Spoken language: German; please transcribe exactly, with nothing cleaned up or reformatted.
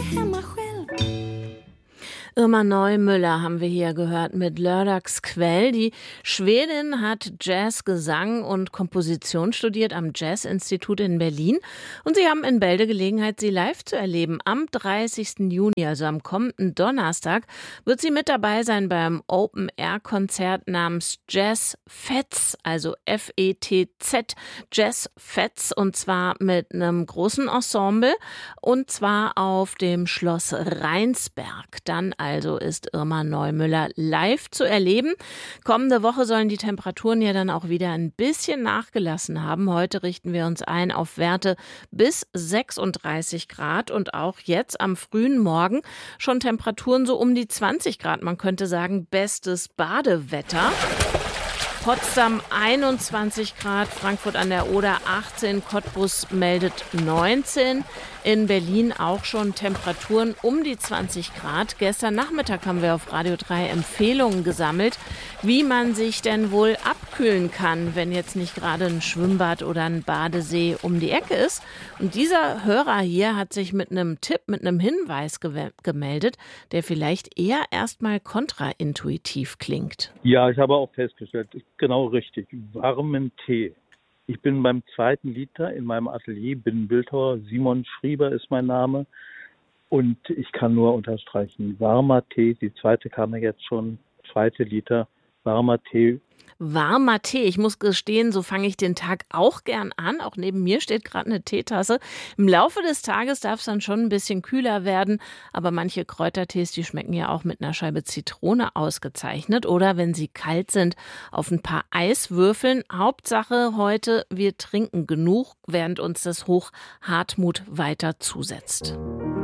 hemma själv. Irma Neumüller haben wir hier gehört mit Lördagsquell. Die Schwedin hat Jazz, Gesang und Komposition studiert am Jazz-Institut in Berlin. Und sie haben in Bälde Gelegenheit, sie live zu erleben. Am dreißigsten Juni, also am kommenden Donnerstag, wird sie mit dabei sein beim Open-Air-Konzert namens Jazz Fets, also F E T Z, Jazz Fets, und zwar mit einem großen Ensemble, und zwar auf dem Schloss Rheinsberg. Dann also ist Irma Neumüller live zu erleben. Kommende Woche sollen die Temperaturen ja dann auch wieder ein bisschen nachgelassen haben. Heute richten wir uns ein auf Werte bis sechsunddreißig Grad und auch jetzt am frühen Morgen schon Temperaturen so um die zwanzig Grad. Man könnte sagen, bestes Badewetter. Potsdam einundzwanzig Grad, Frankfurt an der Oder achtzehn, Cottbus meldet neunzehn. In Berlin auch schon Temperaturen um die zwanzig Grad. Gestern Nachmittag haben wir auf Radio drei Empfehlungen gesammelt, wie man sich denn wohl abkühlen kann, wenn jetzt nicht gerade ein Schwimmbad oder ein Badesee um die Ecke ist. Und dieser Hörer hier hat sich mit einem Tipp, mit einem Hinweis gew- gemeldet, der vielleicht eher erstmal kontraintuitiv klingt. Ja, ich habe auch festgestellt, genau richtig, warmen Tee. Ich bin beim zweiten Liter in meinem Atelier, bin Bildhauer, Simon Schrieber ist mein Name, und ich kann nur unterstreichen, warmer Tee, die zweite kam ja jetzt schon, zweite Liter, warmer Tee. Warmer Tee. Ich muss gestehen, so fange ich den Tag auch gern an. Auch neben mir steht gerade eine Teetasse. Im Laufe des Tages darf es dann schon ein bisschen kühler werden, aber manche Kräutertees, die schmecken ja auch mit einer Scheibe Zitrone ausgezeichnet oder, wenn sie kalt sind, auf ein paar Eiswürfeln. Hauptsache heute, wir trinken genug, während uns das Hoch Hartmut weiter zusetzt.